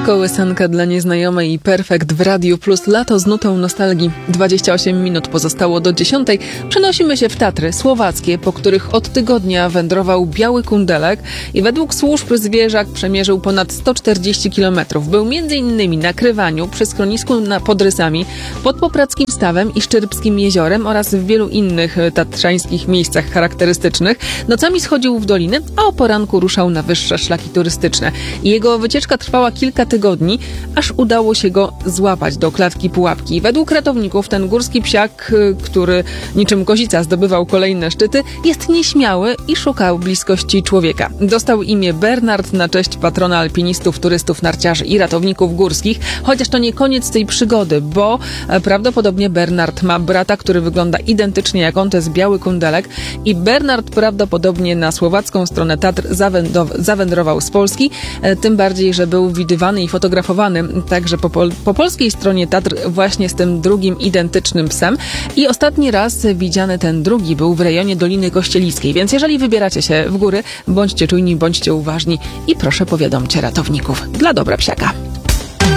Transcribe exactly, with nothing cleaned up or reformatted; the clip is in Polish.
Kołysanka dla nieznajomej i Perfekt w Radiu Plus. Lato z nutą nostalgii. dwadzieścia osiem minut pozostało do dziesiątej. Przenosimy się w Tatry słowackie, po których od tygodnia wędrował biały kundelek i według służb zwierzak przemierzył ponad sto czterdzieści kilometrów. Był między innymi na Krywaniu, przy schronisku nad Podrysami, pod Popradzkim Stawem i Szczyrbskim Jeziorem oraz w wielu innych tatrzańskich miejscach charakterystycznych. Nocami schodził w doliny, a o poranku ruszał na wyższe szlaki turystyczne. Jego wycieczka trwała kilka tygodni, aż udało się go złapać do klatki pułapki. Według ratowników ten górski psiak, który niczym kozica zdobywał kolejne szczyty, jest nieśmiały i szukał bliskości człowieka. Dostał imię Bernard na cześć patrona alpinistów, turystów, narciarzy i ratowników górskich, chociaż to nie koniec tej przygody, bo prawdopodobnie Bernard ma brata, który wygląda identycznie jak on, to jest biały kundelek i Bernard prawdopodobnie na słowacką stronę Tatr zawędrował z Polski, tym bardziej, że był widywany i fotografowany także po, pol- po polskiej stronie Tatr właśnie z tym drugim identycznym psem i ostatni raz widziany ten drugi był w rejonie Doliny Kościelickiej, więc jeżeli wybieracie się w góry, bądźcie czujni, bądźcie uważni i proszę powiadomcie ratowników dla dobra psiaka.